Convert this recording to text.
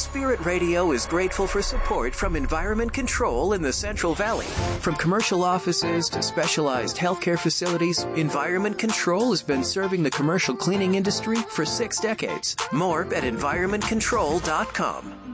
Spirit Radio is grateful for support from Environment Control in the Central Valley. From commercial offices to specialized healthcare facilities, Environment Control has been serving the commercial cleaning industry for 6 decades. More at environmentcontrol.com.